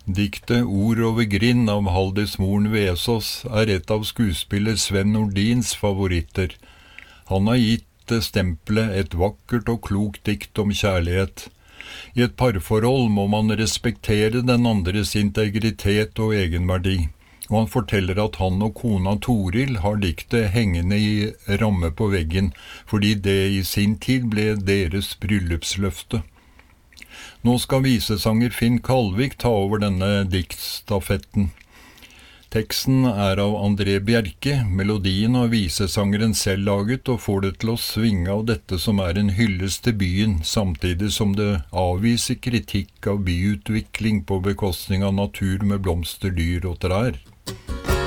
Diktet Ord over grind av Haldis Moren Vesaas er et av skuespiller Sven Nordins favoritter. Han har gitt det stempelet et vakkert og klokt dikt om kjærlighet. I et parforhold må man respektere den andres integritet og egenverdi. Og han forteller at han og kona Toril har diktet hengende i ramme på veggen, fordi det i sin tid ble deres bryllupsløfte. Nå skal visesanger Finn Kalvik ta over denne diktstafetten. Teksten er av André Bjerke, melodien har visesangeren selv laget og får det til å svinge av dette som er en hyllest til byen, samtidig som det avviser kritikk av byutvikling på bekostning av natur med blomster, dyr og trær.